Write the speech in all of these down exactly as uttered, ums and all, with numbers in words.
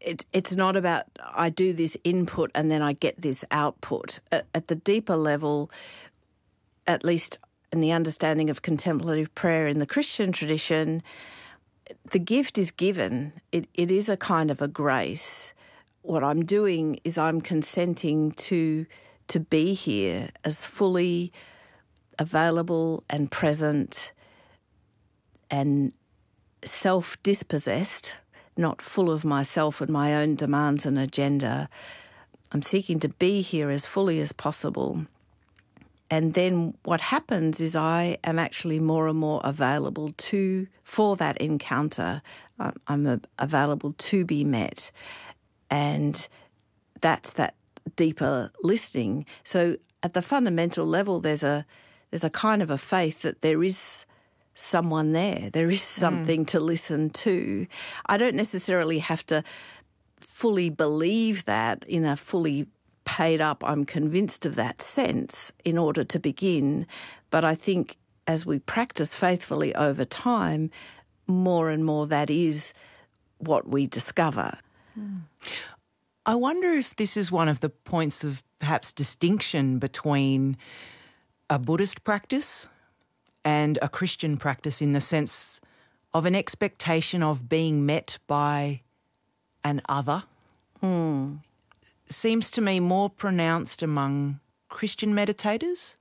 it, it's not about I do this input and then I get this output. At, at the deeper level, at least in the understanding of contemplative prayer in the Christian tradition, the gift is given. It, it is a kind of a grace. What I'm doing is I'm consenting to to be here as fully available and present and self-dispossessed, not full of myself and my own demands and agenda. I'm seeking to be here as fully as possible. And then what happens is I am actually more and more available to for that encounter. I'm available to be met. And that's that deeper listening. So at the fundamental level, there's a there's a kind of a faith that there is someone there. There is something mm. to listen to. I don't necessarily have to fully believe that in a fully paid up, I'm convinced of that sense in order to begin. But I think as we practice faithfully over time, more and more that is what we discover. Mm. I wonder if this is one of the points of perhaps distinction between a Buddhist practice and a Christian practice, in the sense of an expectation of being met by an other. Mm. Seems to me more pronounced among Christian meditators.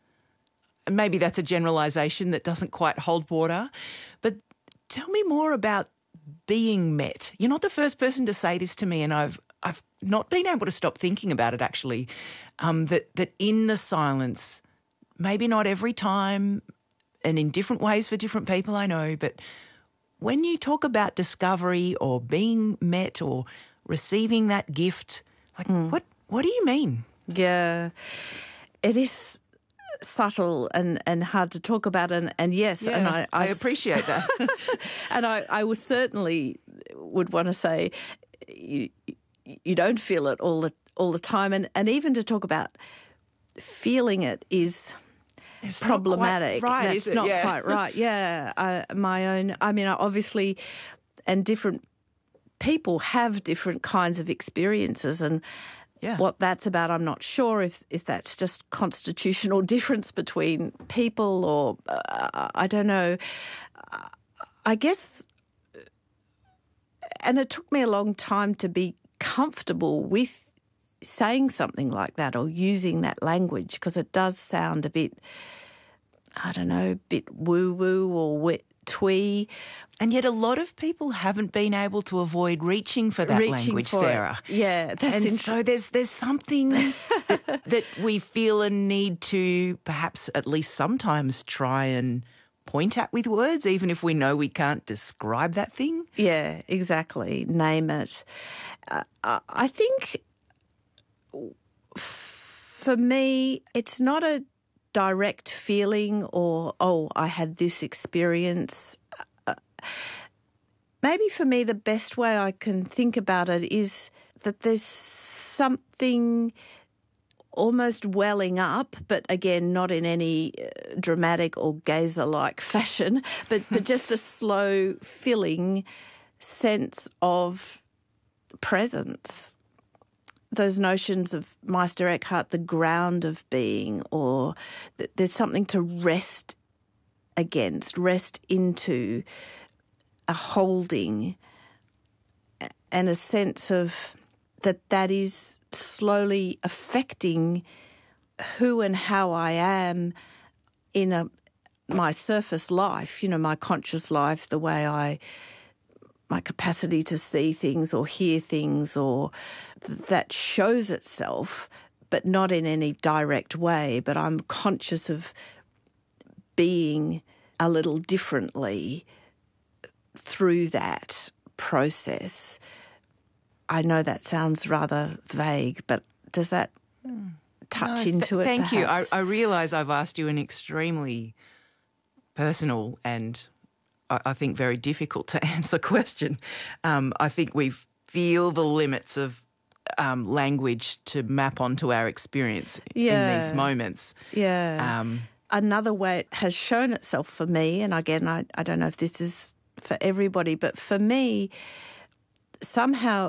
Maybe that's a generalisation that doesn't quite hold water, but tell me more about being met. You're not the first person to say this to me, and I've I've not been able to stop thinking about it, actually, um, that, that in the silence, maybe not every time and in different ways for different people, I know, but when you talk about discovery or being met or receiving that gift, like mm. what what do you mean? Yeah, it is subtle and, and hard to talk about, and, and yes, yeah, and I, I, I appreciate that. And I, I would certainly would want to say you, you don't feel it all the all the time, and, and even to talk about feeling it is it's problematic. Not quite right, That's is it? not Yeah. quite right. Yeah, I, my own. I mean, obviously, and different people have different kinds of experiences, and yeah. what that's about, I'm not sure if if that's just constitutional difference between people, or uh, I don't know. I guess, and it took me a long time to be comfortable with saying something like that or using that language, because it does sound a bit, I don't know, a bit woo-woo or wet, twee. And yet a lot of people haven't been able to avoid reaching for that reaching language, for Sarah. It. Yeah. That's and int- so there's there's something that, that we feel a need to perhaps at least sometimes try and point at with words, even if we know we can't describe that thing. Yeah, exactly. Name it. Uh, I think for me, it's not a direct feeling or, oh, I had this experience. Uh, maybe for me, the best way I can think about it is that there's something almost welling up, but again, not in any uh, dramatic or geyser-like fashion, but, but just a slow filling sense of presence. Those notions of Meister Eckhart, the ground of being, or that there's something to rest against, rest into, a holding, and a sense of that that is slowly affecting who and how I am in a my surface life, you know, my conscious life, the way I, my capacity to see things or hear things, or that shows itself, but not in any direct way, but I'm conscious of being a little differently through that process. I know that sounds rather vague, but does that mm. touch no, into th- it? Thank perhaps? you. I, I realise I've asked you an extremely personal and I, I think very difficult to answer question. Um, I think we feel the limits of um, language to map onto our experience yeah. in these moments. Yeah. Um, Another way it has shown itself for me, and again, I, I don't know if this is for everybody, but for me, somehow